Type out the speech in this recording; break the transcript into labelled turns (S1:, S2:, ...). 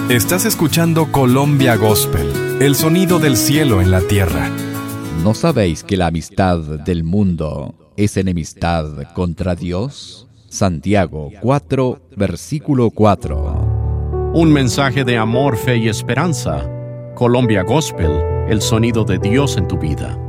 S1: Estás escuchando Colombia Gospel, el sonido del cielo en la tierra.
S2: ¿No sabéis que la amistad del mundo es enemistad contra Dios? Santiago 4, versículo 4.
S3: Un mensaje de amor, fe y esperanza. Colombia Gospel, el sonido de Dios en tu vida.